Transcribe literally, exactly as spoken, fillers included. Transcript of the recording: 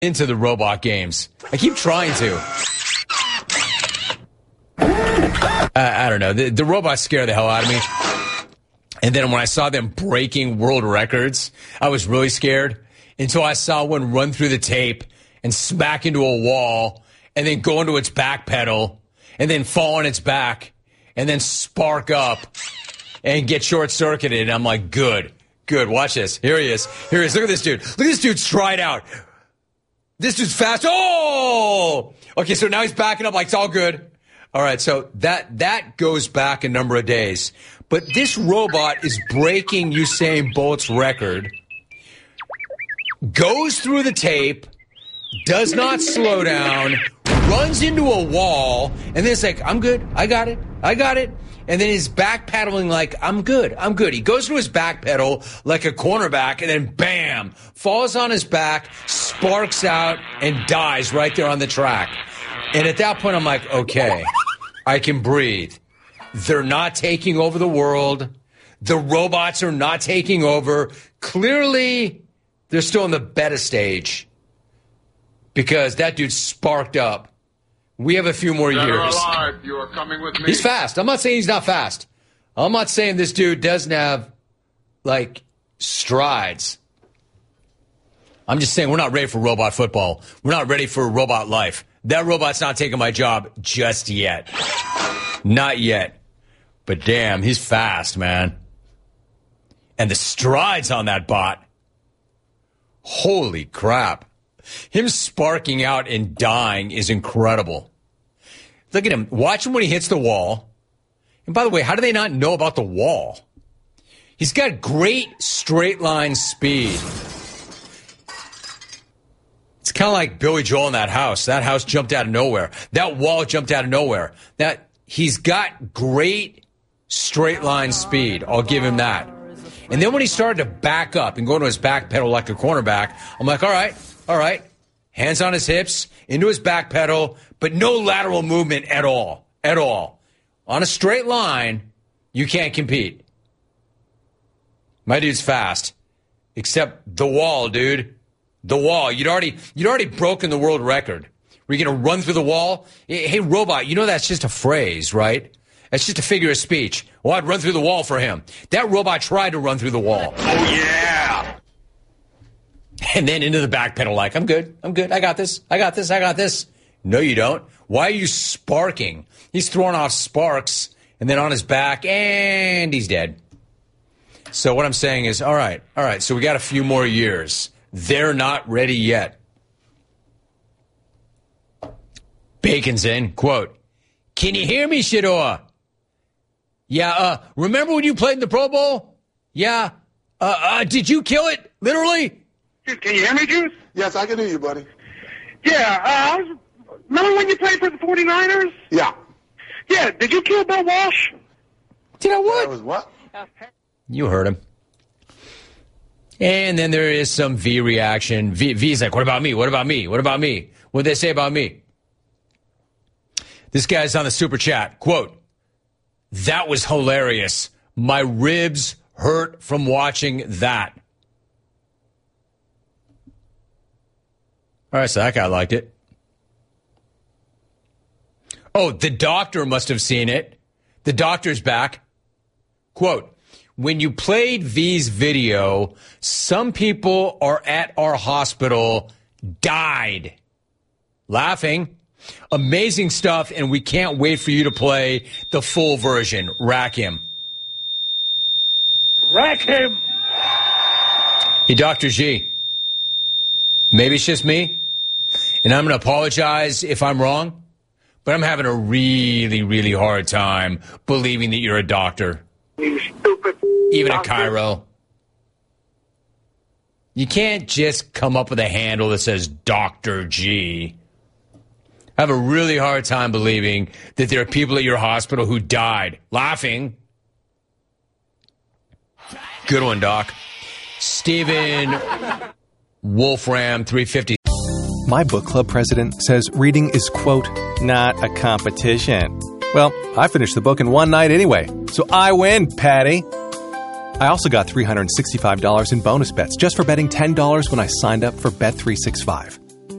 into the robot games. I keep trying to. Uh, I don't know. The, the robots scare the hell out of me. And then when I saw them breaking world records, I was really scared until I saw one run through the tape and smack into a wall and then go into its back pedal and then fall on its back and then spark up and get short-circuited. And I'm like, good, good. Watch this. Here he is. Here he is. Look at this dude. Look at this dude stride out. This dude's fast. Oh! Okay, so now he's backing up like it's all good. All right, so that that goes back a number of days. But this robot is breaking Usain Bolt's record, goes through the tape, does not slow down, runs into a wall, and then it's like, I'm good. I got it. I got it. And then he's back pedaling like, I'm good. I'm good. He goes through his back pedal like a cornerback, and then bam, falls on his back, sparks out, and dies right there on the track. And at that point, I'm like, okay, I can breathe. They're not taking over the world. The robots are not taking over. Clearly, they're still in the beta stage because that dude sparked up. We have a few more Dead or years. alive, you are coming with me. He's fast. I'm not saying he's not fast. I'm not saying this dude doesn't have, like, strides. I'm just saying we're not ready for robot football. We're not ready for robot life. That robot's not taking my job just yet. Not yet. But damn, he's fast, man. And the strides on that bot. Holy crap. Him sparking out and dying is incredible. Look at him. Watch him when he hits the wall. And by the way, how do they not know about the wall? He's got great straight line speed. It's kind of like Billy Joel in that house. That house jumped out of nowhere. That wall jumped out of nowhere. That he's got great straight line speed. I'll give him that. And then when he started to back up and go into his back pedal like a cornerback, I'm like, all right, all right. Hands on his hips, into his back pedal, but no lateral movement at all, at all. On a straight line, you can't compete. My dude's fast, except the wall, dude. The wall. You'd already, you'd already broken the world record. Were you going to run through the wall? Hey, robot, you know that's just a phrase, right? That's just a figure of speech. Well, I'd run through the wall for him. That robot tried to run through the wall. Oh, yeah. And then into the back pedal like, I'm good, I'm good, I got this, I got this, I got this. No, you don't. Why are you sparking? He's throwing off sparks, and then on his back, and he's dead. So what I'm saying is, all right, all right, so we got a few more years. They're not ready yet. Bacon's in, quote, can you hear me, Shador? Yeah, uh, remember when you played in the Pro Bowl? Yeah. Uh, uh, did you kill it, literally? Can you hear me, Juice? Yes, I can hear you, buddy. Yeah, uh, I was, remember when you played for the forty-niners? Yeah. Yeah, did you kill Bill Walsh? Did I what? That was what? You heard him. And then there is some V reaction. V, V's like, what about me? What about me? What about me? What'd they say about me? This guy's on the super chat. Quote, that was hilarious. My ribs hurt from watching that. All right, so that guy liked it. Oh, the doctor must have seen it. The doctor's back. Quote, when you played V's video, some people are at our hospital died. Laughing. Amazing stuff, and we can't wait for you to play the full version. Rack him. Rack him! Hey, Doctor G. Maybe it's just me, and I'm going to apologize if I'm wrong, but I'm having a really, really hard time believing that you're a doctor. You stupid Even doctor. at Cairo. You can't just come up with a handle that says Doctor G. I have a really hard time believing that there are people at your hospital who died. Laughing. Good one, Doc. Stephen Wolfram, three fifty. My book club president says reading is, quote, not a competition. Well, I finished the book in one night anyway, so I win, Patty. I also got three hundred sixty-five dollars in bonus bets just for betting ten dollars when I signed up for Bet three sixty-five.